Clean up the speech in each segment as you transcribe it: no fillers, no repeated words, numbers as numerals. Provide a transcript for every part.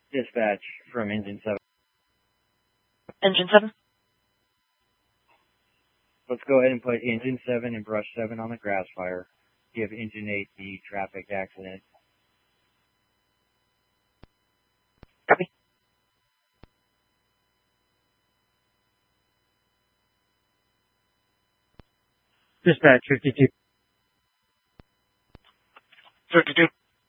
Dispatch from Engine 7. Engine 7. Let's go ahead and put Engine 7 and Brush 7 on the grass fire. Give Engine 8 the traffic accident. Copy. Dispatch 52. 52.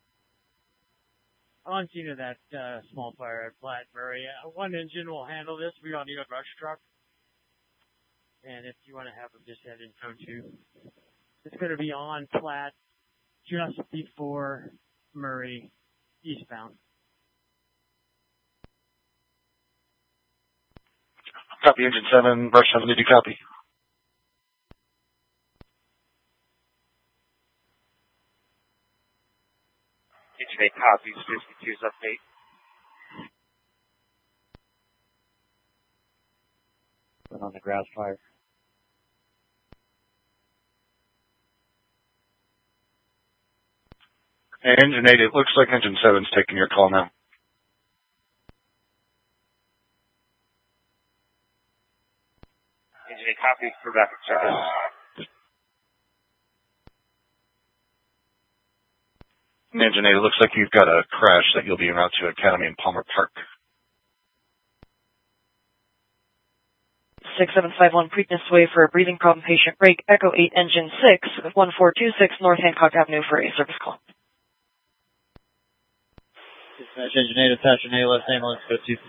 On scene of that small fire at Platte Murray, one engine will handle this. We don't need a brush truck. And if you want to have them just head in code 2, it's going to be on Platte, just before Murray, eastbound. Copy, Engine 7, Brush 7, did you copy? Engine 8 copies, 52's update. Put on the grass fire. Engine 8, it looks like Engine 7's taking your call now. Engine 8 copies for backup service. Engine 8, it looks like you've got a crash that you'll be en route to Academy in Palmer Park. 6751 Preakness Way for a breathing problem patient break. Echo 8 Engine 6, 1426 North Hancock Avenue for a service call. Dispatch Engine 8, attach an ALS ambulance, code 2.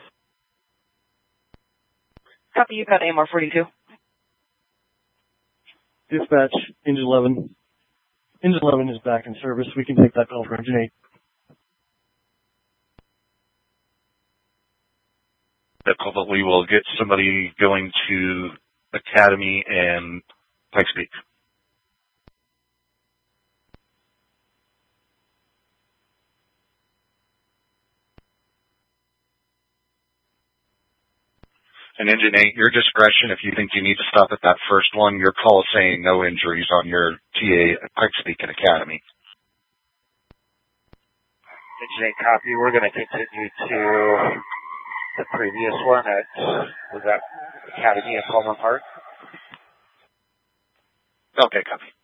Copy, you got AMR 42. Dispatch, Engine 11. Engine 11 is back in service. We can take that call for Engine 8. But we will get somebody going to Academy and Pikes Peak. And Engine 8, your discretion, if you think you need to stop at that first one, your call is saying no injuries on your TA at Pikes Peak and Academy. Engine 8 copy. We're going to continue to the previous one at, was that Academy at Palmer Park? Okay, copy.